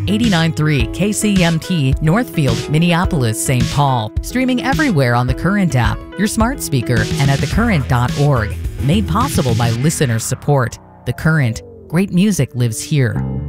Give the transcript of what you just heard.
89.3 KCMT Northfield, Minneapolis, St. Paul. Streaming everywhere on the Current app, your smart speaker, and at thecurrent.org. Made possible by listener support. The Current. Great music lives here.